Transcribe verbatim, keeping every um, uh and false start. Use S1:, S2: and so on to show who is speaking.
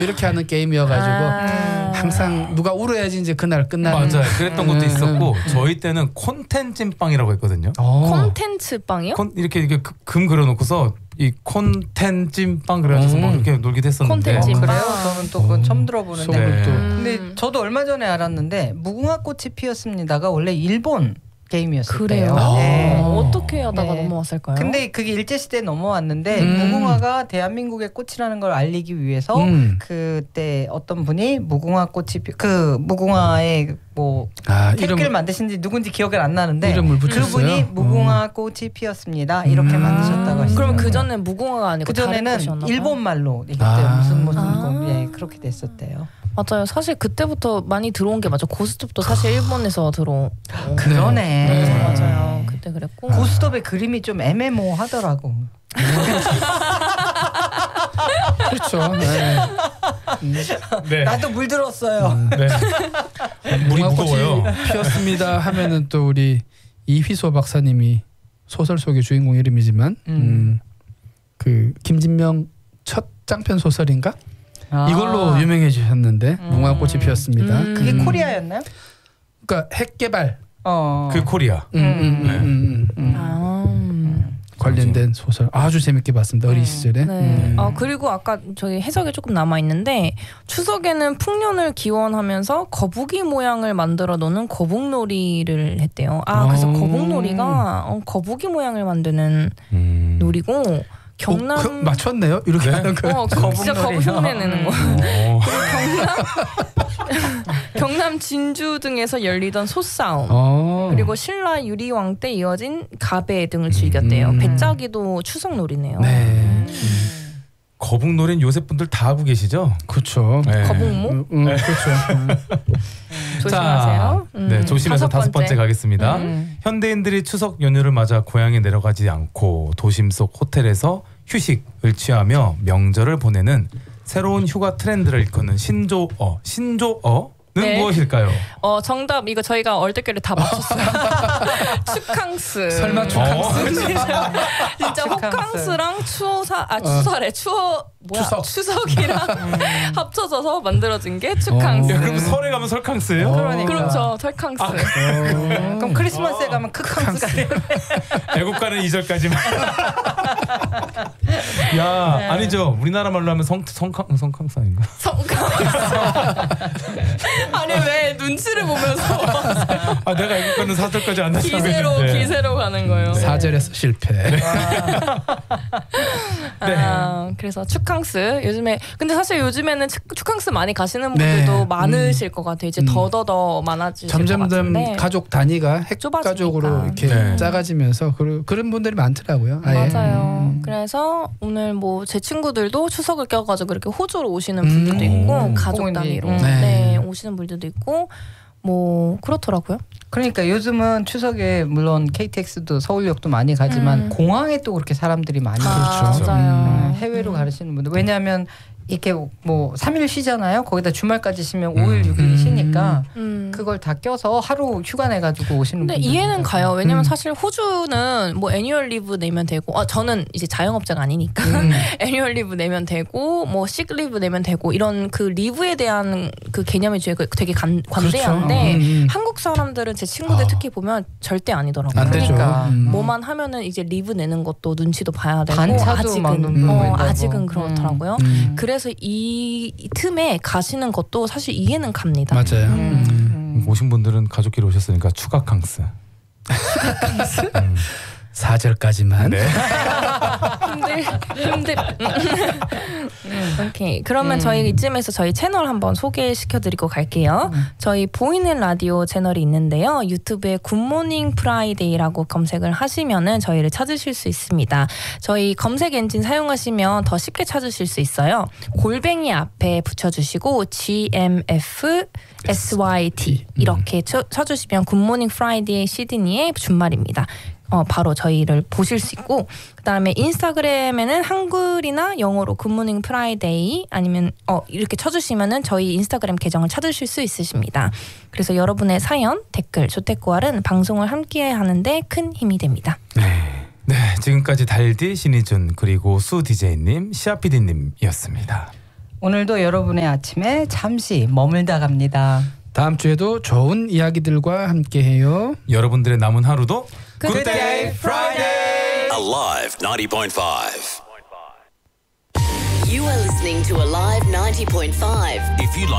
S1: 이렇게 하는 게임이어가지고
S2: 아.
S1: 항상 누가 울어야지 이제 그날 끝나는.
S3: 맞아요. 그랬던 것도
S1: 음.
S3: 있었고 저희 때는 콘텐찐빵이라고 했거든요.
S1: 어.
S2: 콘텐츠 빵이요?
S3: 콘 이렇게 이렇게 그- 금 그려놓고서 이 콘텐찐빵 그래가지고
S1: 음.
S3: 막 이렇게 놀기도 했었는데.
S2: 콘텐찐.
S4: 그래요? 저는 또 그건 처음 들어보는데.
S1: 속을 또.
S2: 음.
S4: 근데 저도 얼마 전에 알았는데 무궁화 꽃이 피었습니다가 원래 일본 게임이었을
S2: 그래요.
S4: 때요. 네.
S2: 어, 어떻게 하다가
S4: 네.
S2: 넘어왔을까요?
S4: 근데 그게 일제시대에 넘어왔는데
S1: 음.
S4: 무궁화가 대한민국의 꽃이라는 걸 알리기 위해서
S1: 음.
S4: 그때 어떤 분이 무궁화 꽃이 피, 그 무궁화의 뭐
S1: 아,
S4: 태극기를
S1: 이름
S4: 만드신지 누군지 기억이 안 나는데
S1: 이름을 붙였어요.
S4: 그분이 무궁화 꽃이 피었습니다 이렇게
S1: 음.
S4: 만드셨다고 하시더라고요.
S2: 그럼 그 전엔 무궁화가 아니고
S4: 그
S2: 다른
S4: 전에는
S2: 꽃이었나 봐요.
S4: 일본 말로 이게
S1: 아.
S4: 무슨 무슨
S2: 아.
S4: 공 예, 그렇게 됐었대요.
S2: 맞아요. 사실 그때부터 많이 들어온 게 맞아. 고스톱도 사실 일본에서 들어온.
S4: 그러네.
S1: 네.
S2: 맞아요. 그때 그랬고.
S4: 고스톱의 그림이 좀 애매모호하더라고.
S1: 그렇죠. 네.
S3: 네.
S4: 나도 물들었어요.
S3: 네. 물이
S1: 무궁화꽃이
S3: 무거워요.
S1: 피었습니다 하면은 또 우리 이휘소 박사님이 소설 속의 주인공 이름이지만 음.
S4: 음.
S1: 그 김진명 첫 장편 소설인가
S4: 아.
S1: 이걸로 유명해지셨는데
S4: 음.
S1: 무궁화꽃이 피었습니다.
S2: 음.
S4: 그게
S1: 음.
S4: 코리아였나요?
S1: 그러니까 핵 개발
S4: 어.
S3: 그 코리아.
S1: 음, 음, 음, 음, 음.
S2: 아. 음.
S1: 관련된 소설 아주 재밌게 봤습니다. 어린
S4: 음.
S1: 시절에.
S2: 네.
S1: 음.
S2: 아 그리고 아까 저희 해석에 조금 남아 있는데 추석에는 풍년을 기원하면서 거북이 모양을 만들어 놓는 거북놀이를 했대요. 아 그래서
S1: 오.
S2: 거북놀이가 어, 거북이 모양을 만드는
S3: 음.
S2: 놀이고 경남
S1: 어, 그, 맞췄네요. 이렇게
S3: 네?
S1: 하는 거.
S2: 어, 그 진짜 거북 흉내 내는 거.
S3: 어.
S2: 경남 진주 등에서 열리던 소싸움.
S1: 어.
S2: 그리고 신라 유리왕 때 이어진 가배 등을 즐겼대요.
S1: 음.
S2: 배짜기도 추석놀이네요.
S1: 네.
S3: 거북놀이는 요새 분들 다 하고 계시죠?
S1: 그렇죠.
S3: 네.
S2: 거북목
S1: 음, 음, 그렇죠. 음.
S2: 조심하세요.
S3: 자, 네, 조심해서 다섯 번째 가겠습니다.
S4: 음.
S3: 현대인들이 추석 연휴를 맞아 고향에 내려가지 않고 도심 속 호텔에서 휴식을 취하며 명절을 보내는 새로운 휴가 트렌드를 일컫는 신조어. 신조어는
S2: 네.
S3: 무엇일까요?
S2: 어 정답 이거 저희가 얼떨결에 다 맞췄어요. 축캉스.
S1: 설마 축캉스?
S2: 진짜, 진짜
S4: 축캉스.
S2: 호캉스랑 추사 아 추사래 추어 뭐야
S1: 추석.
S2: 추석이랑 합쳐져서 만들어진 게 축캉스.
S1: 어.
S3: 야, 그럼 설에 가면 설캉스예요?
S1: 어.
S4: 그러니까.
S2: 그렇죠 설캉스.
S1: 어.
S4: 그럼 크리스마스에 가면 크캉스가 돼요.
S3: 애국가는 이 절까지만. 야,
S4: 네.
S3: 아니죠. 우리나라 말로 하면 성 성캉 성캉스 아닌가?
S2: 성캉스. 아니 왜 눈치를 보면서
S3: 아, 내가 애국가는 사 절까지 안 나타나고
S2: 기세로
S3: 있는데.
S2: 기세로 가는 거예요.
S1: 사절에서 실패.
S2: 아, 그래서 축캉스 요즘에 근데 사실 요즘에는 축, 축캉스 많이 가시는
S1: 네.
S2: 분들도 많으실 것 같아요. 이제
S1: 음.
S2: 더더더 많아지실 것
S1: 점점점
S2: 같은데.
S1: 가족 단위가 핵
S2: 좁아지니까.
S1: 가족으로 이렇게
S3: 네.
S1: 작아지면서 그런 그런 분들이 많더라고요. 아예.
S2: 맞아요.
S1: 음.
S2: 그래서 오늘 뭐 제 친구들도 추석을 껴가지고 이렇게 호주로 오시는 분들도
S1: 음.
S2: 있고
S3: 음.
S2: 가족
S4: 공원이.
S2: 단위로
S4: 음.
S2: 네.
S1: 네.
S2: 오시는 분들도 있고 뭐 그렇더라고요.
S4: 그러니까 요즘은 추석에 물론 케이티엑스도 서울역도 많이 가지만
S2: 음.
S4: 공항에 또 그렇게 사람들이 많이
S2: 아,
S1: 그렇죠.
S2: 맞아요.
S4: 음, 해외로 가시는 분들 왜냐하면 이렇게 뭐 삼 일 쉬잖아요. 거기다 주말까지 쉬면 오 일, 육 일
S1: 음.
S4: 쉬니까
S2: 음.
S4: 그걸 다 껴서 하루 휴가 내가지고 오시는
S2: 근데
S4: 분들
S2: 이해는 가요. 왜냐면
S1: 음.
S2: 사실 호주는 뭐 애니얼 리브 내면 되고, 아 저는 이제 자영업자가 아니니까
S4: 음.
S2: 애니얼 리브 내면 되고, 뭐 식 리브 내면 되고 이런 그 리브에 대한 그 개념이 되게 관, 관대한데
S1: 그렇죠. 음, 음.
S2: 한국 사람들은 제 친구들
S1: 아.
S2: 특히 보면 절대 아니더라고요.
S1: 안 되죠.
S4: 그러니까.
S1: 음.
S2: 뭐만 하면은 이제 리브 내는 것도 눈치도 봐야 되고
S4: 반차도 막
S2: 아직은
S4: 눈물
S2: 어,
S4: 낸다고.
S2: 아직은 그렇더라고요.
S1: 음.
S2: 그래서 이, 이 틈에 가시는 것도 사실 이해는 갑니다.
S1: 맞아요.
S4: 음.
S1: 음.
S4: 음.
S3: 오신 분들은 가족끼리 오셨으니까 추가캉스. 음.
S1: 사절까지만.
S3: 네.
S2: 힘들 힘들. 오케이. 그러면
S4: 음.
S2: 저희 이쯤에서 저희 채널 한번 소개시켜드리고 갈게요.
S4: 음.
S2: 저희 보이는 라디오 채널이 있는데요. 유튜브에 굿모닝 프라이데이라고 검색을 하시면은 저희를 찾으실 수 있습니다. 저희 검색 엔진 사용하시면 더 쉽게 찾으실 수 있어요. 골뱅이 앞에 붙여주시고 지 엠 에프 에스 와이 티 이렇게 쳐, 쳐주시면 굿모닝 프라이데이 시드니의 준말입니다. 어, 바로 저희를 보실 수 있고, 그 다음에 인스타그램에는 한글이나 영어로 굿모닝 프라이데이 아니면 어 이렇게 쳐주시면은 저희 인스타그램 계정을 찾으실 수 있으십니다. 그래서 여러분의 사연, 댓글, 조태꾸알은 방송을 함께 하는데 큰 힘이 됩니다.
S3: 네. 네, 지금까지 달디, 신희준, 그리고 수 디제이님, 시아피디님이었습니다.
S4: 오늘도 여러분의 아침에 잠시 머물다 갑니다.
S1: 다음 주에도 좋은 이야기들과 함께해요.
S3: 여러분들의 남은 하루도
S2: Good
S3: Day Friday.
S5: Alive ninety point five. You are listening to Alive ninety point five. If you like